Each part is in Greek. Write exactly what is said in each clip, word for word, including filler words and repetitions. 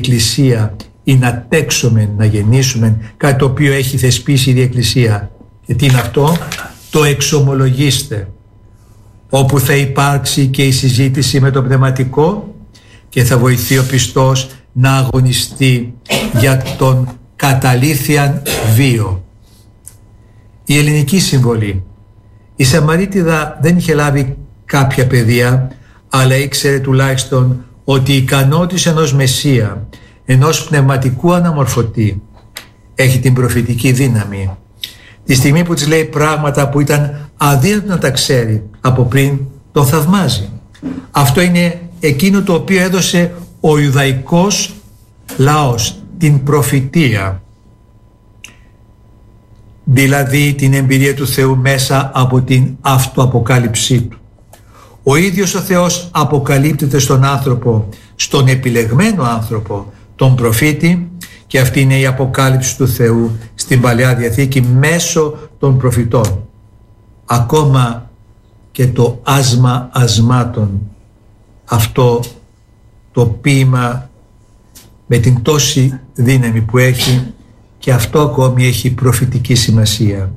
Εκκλησία ή να τέξουμε, να γεννήσουμε, κάτι το οποίο έχει θεσπίσει η Εκκλησία. Και τι είναι αυτό? Το εξομολογήστε, όπου θα υπάρξει και η συζήτηση με το πνευματικό και θα βοηθεί ο πιστός να αγωνιστεί για τον καταλήθιαν βίο. Η ελληνική συμβολή. Η Σαμαρίτιδα δεν είχε λάβει κάποια παιδεία, αλλά ήξερε τουλάχιστον ότι η ικανότητα ενός Μεσσία, ενός πνευματικού αναμορφωτή, έχει την προφητική δύναμη. Τη στιγμή που της λέει πράγματα που ήταν αδύνατο να τα ξέρει από πριν, τον θαυμάζει. Αυτό είναι εκείνο το οποίο έδωσε ο Ιουδαϊκός λαός, την προφητεία. Δηλαδή την εμπειρία του Θεού μέσα από την αυτοαποκάλυψή του. Ο ίδιος ο Θεός αποκαλύπτεται στον άνθρωπο, στον επιλεγμένο άνθρωπο, τον προφήτη, και αυτή είναι η αποκάλυψη του Θεού στην Παλαιά Διαθήκη μέσω των προφητών. Ακόμα και το άσμα ασμάτων, αυτό το ποίημα με την τόση δύναμη που έχει, και αυτό ακόμη έχει προφητική σημασία.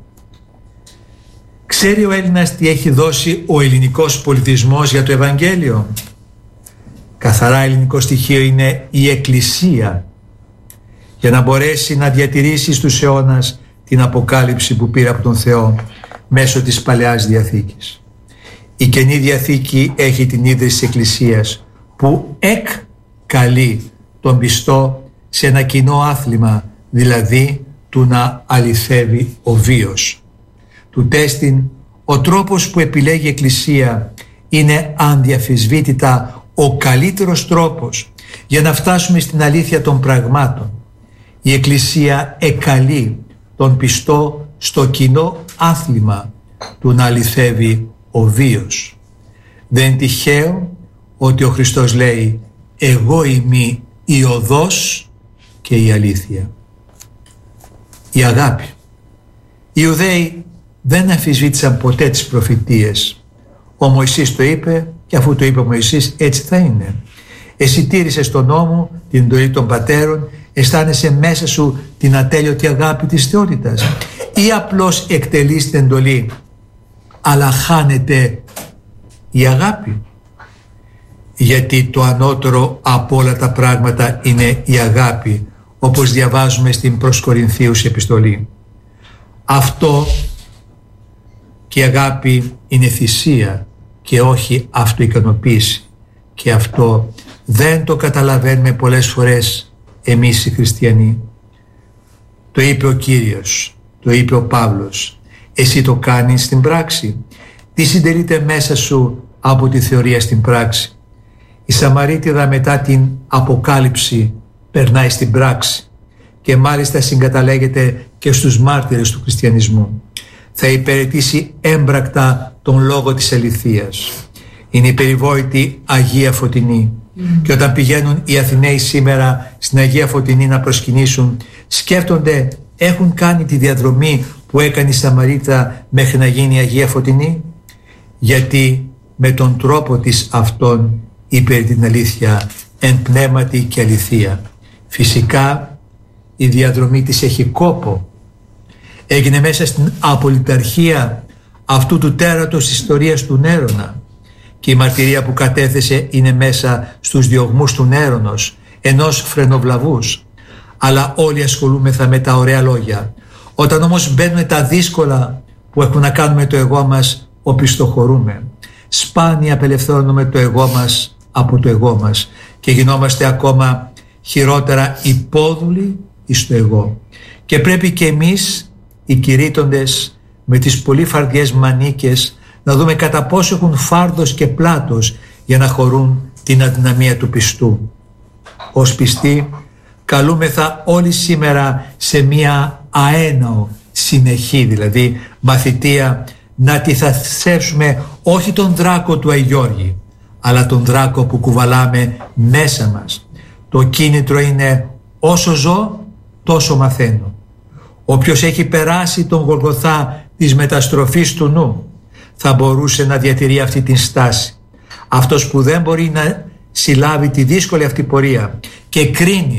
Ξέρει ο Έλληνας τι έχει δώσει ο ελληνικός πολιτισμός για το Ευαγγέλιο? Καθαρά ελληνικό στοιχείο είναι η Εκκλησία, για να μπορέσει να διατηρήσει στους αιώνας την αποκάλυψη που πήρε από τον Θεό μέσω της Παλαιάς Διαθήκης. Η Καινή Διαθήκη έχει την ίδρυση της Εκκλησίας, που εκκαλεί τον πιστό σε ένα κοινό άθλημα, δηλαδή του να αληθεύει ο βίος. Του τέστην, ο τρόπος που επιλέγει η Εκκλησία είναι ανδιαφυσβήτητα ο καλύτερος τρόπος για να φτάσουμε στην αλήθεια των πραγμάτων. Η Εκκλησία εκκαλεί τον πιστό στο κοινό άθλημα του να αληθεύει ο βίος. Δεν είναι τυχαίο ότι ο Χριστός λέει «Εγώ είμαι η οδός και η αλήθεια». Η αγάπη. Οι Ιουδαίοι δεν αμφισβήτησαν ποτέ τις προφητείες. Ο Μωυσής το είπε, και αφού το είπε ο Μωυσής, έτσι θα είναι. Εσύ τήρησες τον νόμο, την εντολή των πατέρων, αισθάνεσαι μέσα σου την ατέλειωτη αγάπη της θεότητας, ή απλώς εκτελείς την εντολή αλλά χάνεται η αγάπη? Γιατί το ανώτερο από όλα τα πράγματα είναι η αγάπη, όπως διαβάζουμε στην προς Κορινθίους επιστολή. Αυτό και η αγάπη είναι θυσία και όχι αυτοικανοποίηση, και αυτό δεν το καταλαβαίνουμε πολλές φορές εμείς οι χριστιανοί. Το είπε ο Κύριος, το είπε ο Παύλος. Εσύ το κάνεις στην πράξη? Τι συντελείται μέσα σου από τη θεωρία στην πράξη? Η Σαμαρίτιδα μετά την αποκάλυψη περνάει στην πράξη και μάλιστα συγκαταλέγεται και στους μάρτυρες του χριστιανισμού. Θα υπηρετήσει έμπρακτα τον λόγο της αληθείας. Είναι η περιβόητη Αγία Φωτεινή. Mm. Και όταν πηγαίνουν οι Αθηναίοι σήμερα στην Αγία Φωτεινή να προσκυνήσουν, σκέφτονται, έχουν κάνει τη διαδρομή που έκανε η Σαμαρίτα μέχρι να γίνει η Αγία Φωτεινή? Γιατί με τον τρόπο της αυτόν είπε την αλήθεια εν πνεύματι και αληθεία. Φυσικά η διαδρομή της έχει κόπο. Έγινε μέσα στην απολυταρχία αυτού του τέρατος της ιστορίας του Νέρονα, και η μαρτυρία που κατέθεσε είναι μέσα στους διωγμούς του Νέρονος, ενός φρενοβλαβούς. Αλλά όλοι ασχολούμεθα με τα ωραία λόγια. Όταν όμως μπαίνουν τα δύσκολα που έχουν να κάνουν με το εγώ μας, οπισθοχωρούμε. Σπάνια απελευθερώνουμε το εγώ μας από το εγώ μας και γινόμαστε ακόμα χειρότερα υπόδουλοι εις το εγώ. Και πρέπει και εμείς οι κηρύττοντες με τις πολύ φαρδιές μανίκες να δούμε κατά πόσο έχουν φάρδος και πλάτος για να χωρούν την αδυναμία του πιστού. Ως πιστοί καλούμεθα όλοι σήμερα σε μία αέναο συνεχή, δηλαδή μαθητεία, να αντιθασέψουμε όχι τον δράκο του Αγιώργη, αλλά τον δράκο που κουβαλάμε μέσα μας. Το κίνητρο είναι όσο ζω τόσο μαθαίνω. Όποιος έχει περάσει τον Γολγοθά της μεταστροφής του νου θα μπορούσε να διατηρεί αυτή την στάση. Αυτός που δεν μπορεί να συλλάβει τη δύσκολη αυτή πορεία και κρίνει